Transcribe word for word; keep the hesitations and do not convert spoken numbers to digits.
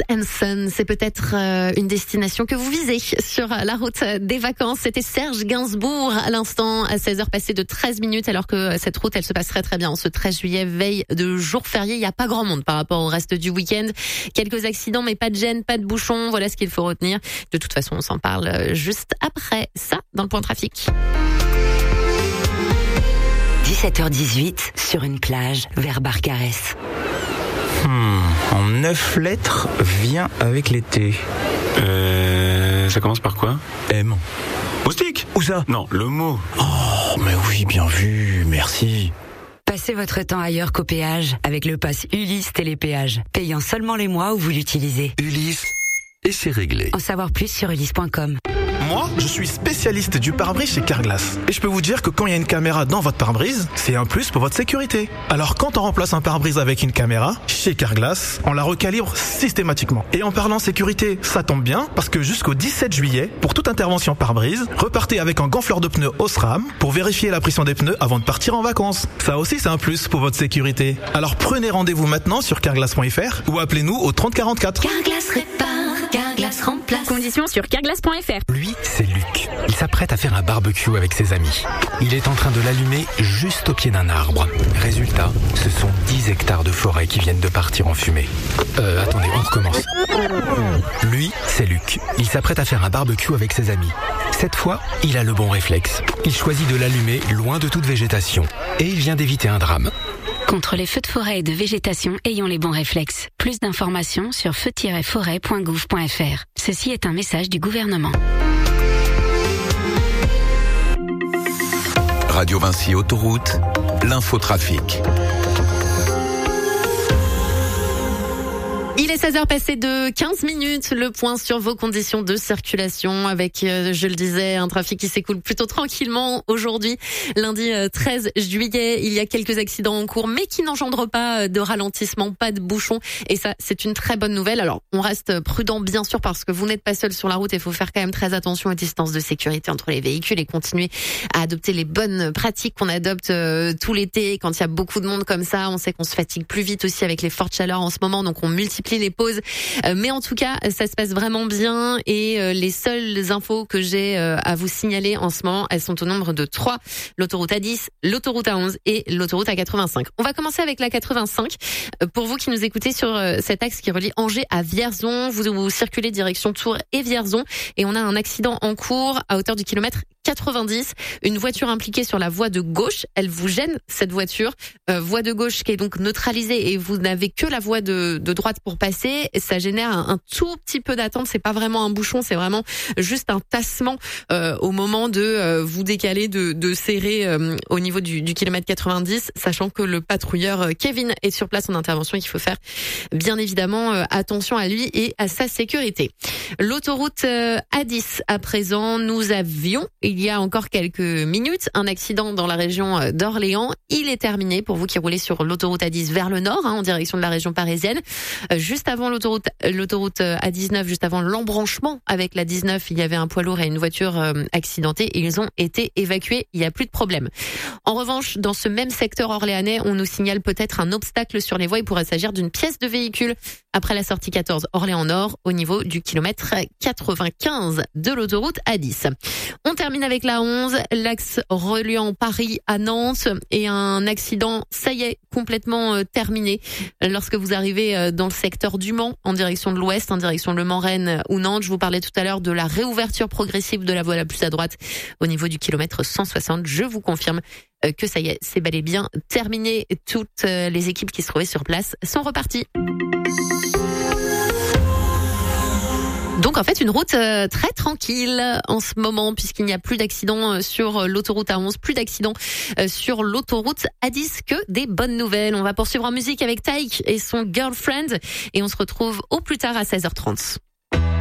and Sun, c'est peut-être euh, une destination que vous visez sur la route des vacances. C'était Serge Gainsbourg à l'instant à seize heures passées de treize minutes, alors que cette route elle se passerait très bien. Ce treize juillet, veille de jour férié, il n'y a pas grand monde par rapport au reste du week-end. Quelques accidents mais pas de gêne, pas de bouchons, voilà ce qu'il faut retenir. De toute façon on s'en parle juste après ça dans le point trafic. dix-sept heures dix-huit, sur une plage, vers Barcarès. Hmm, en neuf lettres, vient avec l'été. Euh... Ça commence par quoi? M. Moustique? Où ça? Non, le mot. Oh, mais oui, bien vu, merci. Passez votre temps ailleurs qu'au péage, avec le pass Ulysse Télépéage, payant seulement les mois où vous l'utilisez. Ulysse, et c'est réglé. En savoir plus sur ulysse point com. Moi, je suis spécialiste du pare-brise chez Carglass. Et je peux vous dire que quand il y a une caméra dans votre pare-brise, c'est un plus pour votre sécurité. Alors quand on remplace un pare-brise avec une caméra, chez Carglass, on la recalibre systématiquement. Et en parlant sécurité, ça tombe bien, parce que jusqu'au dix-sept juillet, pour toute intervention pare-brise, repartez avec un gonfleur de pneus Osram pour vérifier la pression des pneus avant de partir en vacances. Ça aussi, c'est un plus pour votre sécurité. Alors prenez rendez-vous maintenant sur carglass point f r ou appelez-nous au trente quarante-quatre. Carglass répare, Carglass remplace. Conditions sur carglass point f r. Lui, c'est Luc. Il s'apprête à faire un barbecue avec ses amis. Il est en train de l'allumer juste au pied d'un arbre. Résultat, ce sont dix hectares de forêt qui viennent de partir en fumée. Euh, attendez, on recommence. Lui, c'est Luc. Il s'apprête à faire un barbecue avec ses amis. Cette fois, il a le bon réflexe. Il choisit de l'allumer loin de toute végétation. Et il vient d'éviter un drame. Contre les feux de forêt et de végétation, ayons les bons réflexes. Plus d'informations sur feu tiret forêt point gouv point f r. Ceci est un message du gouvernement. Radio Vinci Autoroute, l'infotrafic. Il est seize heures passées de quinze minutes, le point sur vos conditions de circulation avec, euh, je le disais, un trafic qui s'écoule plutôt tranquillement aujourd'hui. Lundi euh, treize juillet, il y a quelques accidents en cours, mais qui n'engendrent pas de ralentissement, pas de bouchons. Et ça, c'est une très bonne nouvelle. Alors, on reste prudent, bien sûr, parce que vous n'êtes pas seul sur la route. Il faut faire quand même très attention aux distances de sécurité entre les véhicules et continuer à adopter les bonnes pratiques qu'on adopte euh, tout l'été. Quand il y a beaucoup de monde comme ça, on sait qu'on se fatigue plus vite aussi avec les fortes chaleurs en ce moment, donc on multiplie les pauses, mais en tout cas ça se passe vraiment bien et les seules infos que j'ai à vous signaler en ce moment, elles sont au nombre de trois: l'autoroute A dix, l'autoroute A onze et l'autoroute A quatre-vingt-cinq. On va commencer avec la quatre-vingt-cinq. Pour vous qui nous écoutez sur cet axe qui relie Angers à Vierzon, vous, vous circulez direction Tours et Vierzon et on a un accident en cours à hauteur du kilomètre quatre-vingt-dix. Une voiture impliquée sur la voie de gauche, elle vous gêne, cette voiture. Euh, voie de gauche qui est donc neutralisée et vous n'avez que la voie de, de droite pour passer. Ça génère un, un tout petit peu d'attente. C'est pas vraiment un bouchon, c'est vraiment juste un tassement euh, au moment de euh, vous décaler, de, de serrer euh, au niveau du, du kilomètre quatre-vingt-dix, sachant que le patrouilleur Kevin est sur place en intervention. Il faut faire bien évidemment euh, attention à lui et à sa sécurité. L'autoroute euh, A dix à présent, nous avions il y a encore quelques minutes un accident dans la région d'Orléans. Il est terminé pour vous qui roulez sur l'autoroute A dix vers le nord, hein, en direction de la région parisienne. Euh, juste avant l'autoroute, l'autoroute A dix-neuf, juste avant l'embranchement avec la dix-neuf, il y avait un poids lourd et une voiture euh, accidentée et ils ont été évacués. Il n'y a plus de problème. En revanche, dans ce même secteur orléanais, on nous signale peut-être un obstacle sur les voies. Il pourrait s'agir d'une pièce de véhicule après la sortie quatorze Orléans Nord au niveau du kilomètre quatre-vingt-quinze de l'autoroute A dix. On termine avec la onze, l'axe reliant Paris à Nantes et un accident, ça y est, complètement euh, terminé. Lorsque vous arrivez euh, dans le secteur du Mans, en direction de l'ouest, en direction de Le Mans-Rennes ou Nantes, je vous parlais tout à l'heure de la réouverture progressive de la voie la plus à droite au niveau du kilomètre cent soixante. Je vous confirme euh, que ça y est, c'est bel et bien terminé. Toutes euh, les équipes qui se trouvaient sur place sont reparties. Donc en fait une route euh, très tranquille en ce moment puisqu'il n'y a plus d'accidents euh, sur l'autoroute A onze, plus d'accidents euh, sur l'autoroute A dix, que des bonnes nouvelles. On va poursuivre en musique avec Taïk et son Girlfriend et on se retrouve au plus tard à seize heures trente.